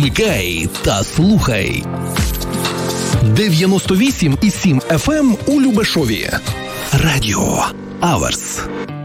Вмикай та слухай. 98,7 FM у Любешові. Радіо Аверс.